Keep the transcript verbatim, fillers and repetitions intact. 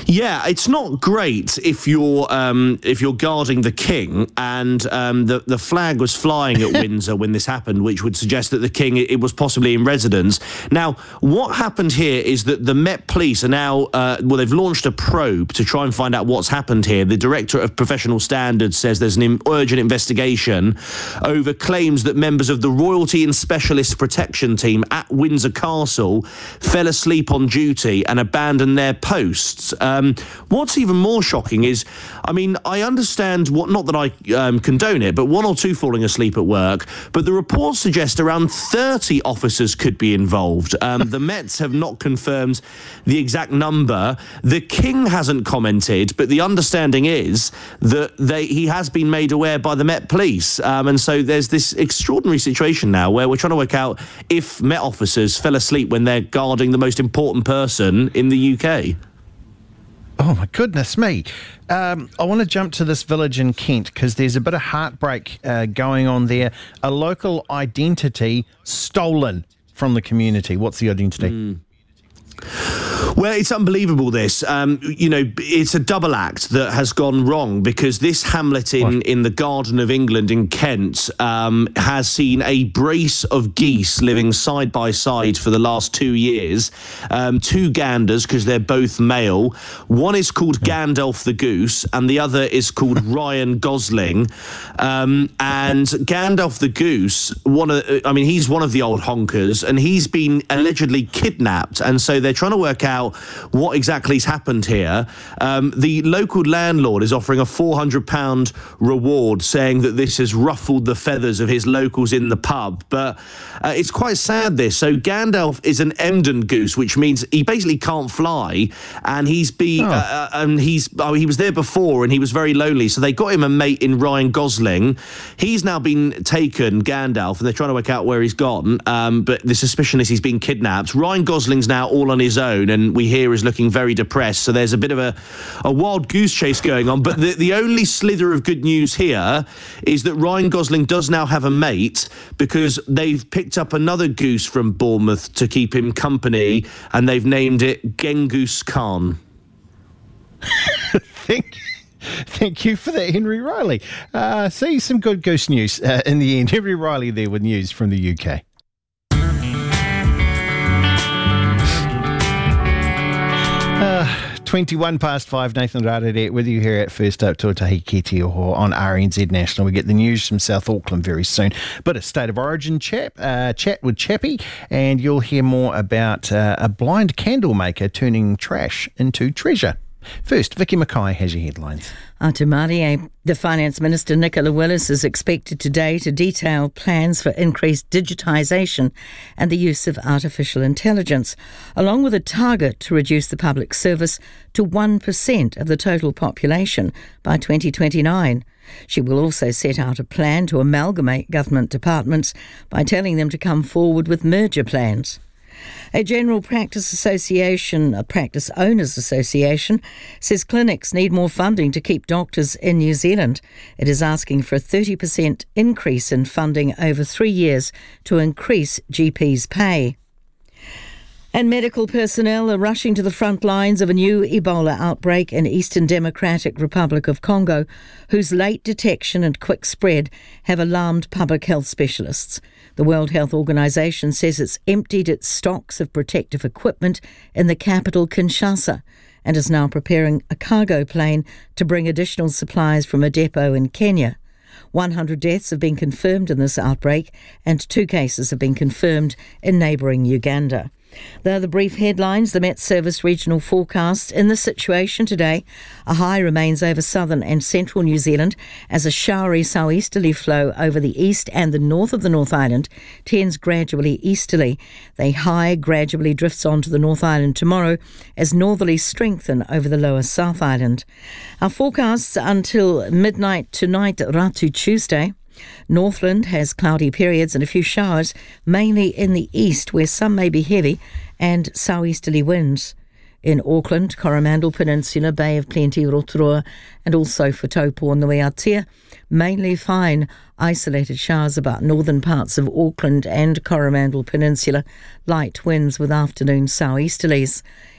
Yeah, it's not great if you're um, if you're guarding the king, and um, the the flag was flying at Windsor when this happened, which would suggest that the king it was possibly in residence. Now, what happened here is that the Met Police are now uh, well, they've launched a probe to try and find out what's happened here. The Directorate of Professional Standards says there's an urgent investigation over claims that members of the Royalty and Specialist Protection Team at Windsor Castle fell asleep on duty and abandoned their posts. Um, what's even more shocking is, I mean, I understand what, not that I um, condone it, but one or two falling asleep at work, but the reports suggest around thirty officers could be involved. Um, the Mets have not confirmed the exact number. The King hasn't commented, but the understanding is that they, he has been made aware by the Met Police. Um, and so there's this extraordinary situation now where we're trying to work out if Met officers fell asleep when they're guarding the most important person in the U K. Oh, my goodness me. Um, I want to jump to this village in Kent because there's a bit of heartbreak uh, going on there. A local identity stolen from the community. What's the identity? Mm. Well, it's unbelievable, this. Um, you know, it's a double act that has gone wrong because this hamlet in, in the Garden of England in Kent um, has seen a brace of geese living side by side for the last two years. Um, two ganders, because they're both male. One is called Gandalf the Goose and the other is called Ryan Gosling. Um, and Gandalf the Goose, one of, I mean, he's one of the old honkers and he's been allegedly kidnapped. And so they're trying to work out what exactly has happened here. Um, the local landlord is offering a four hundred pound reward, saying that this has ruffled the feathers of his locals in the pub. But uh, it's quite sad, this. So Gandalf is an Emden goose, which means he basically can't fly, and he's be oh. uh, and he's oh, he was there before, and he was very lonely. So they got him a mate in Ryan Gosling. He's now been taken, Gandalf, and they're trying to work out where he's gone. Um, but the suspicion is he's been kidnapped. Ryan Gosling's now all on his own, and we hear is looking very depressed. So there's a bit of a, a wild goose chase going on. But the, the only slither of good news here is that Ryan Gosling does now have a mate because they've picked up another goose from Bournemouth to keep him company, and they've named it Genghis Khan. Thank Thank you for that, Henry Riley. Uh, see, some good goose news uh, in the end. Henry Riley there with news from the U K. Uh, twenty-one past five, Nathan Rarere with you here at First Up Tuatahi Ki Te Oho on R N Z National. We get the news from South Auckland very soon. But a State of Origin chat, uh, chat with Chappie, and you'll hear more about uh, a blind candle maker turning trash into treasure. First, Vicky Mackay has your headlines. Atu Mārie, the Finance Minister Nicola Willis is expected today to detail plans for increased digitisation and the use of artificial intelligence, along with a target to reduce the public service to one percent of the total population by twenty twenty-nine. She will also set out a plan to amalgamate government departments by telling them to come forward with merger plans. A General Practice Association, a Practice Owners Association, says clinics need more funding to keep doctors in New Zealand. It is asking for a thirty percent increase in funding over three years to increase G Ps' pay. And medical personnel are rushing to the front lines of a new Ebola outbreak in Eastern Democratic Republic of Congo, whose late detection and quick spread have alarmed public health specialists. The World Health Organization says it's emptied its stocks of protective equipment in the capital, Kinshasa, and is now preparing a cargo plane to bring additional supplies from a depot in Kenya. one hundred deaths have been confirmed in this outbreak, and two cases have been confirmed in neighbouring Uganda. They're the brief headlines. The Met Service regional forecast. In this situation today, a high remains over southern and central New Zealand as a showery southeasterly flow over the east and the north of the North Island tends gradually easterly. The high gradually drifts onto the North Island tomorrow as northerlies strengthen over the lower South Island. Our forecasts until midnight tonight, Ratu Tuesday. Northland has cloudy periods and a few showers, mainly in the east where some may be heavy, and southeasterly winds. In Auckland, Coromandel Peninsula, Bay of Plenty, Rotorua, and also for Taupo and the Waiatea, mainly fine, isolated showers about northern parts of Auckland and Coromandel Peninsula, light winds with afternoon southeasterlies.